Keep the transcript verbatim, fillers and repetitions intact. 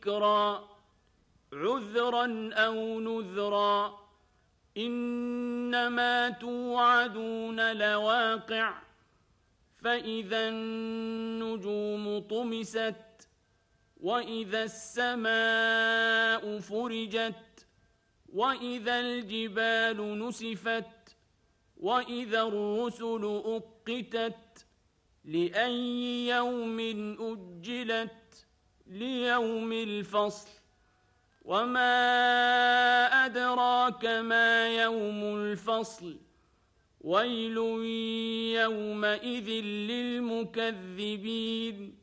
ذكرا عذرا أو نذرا إنما توعدون لواقع فإذا النجوم طمست وإذا السماء فرجت وإذا الجبال نسفت وإذا الرسل أقتت لأي يوم أجلت ليوم الفصل وما أدراك ما يوم الفصل ويل يومئذ للمكذبين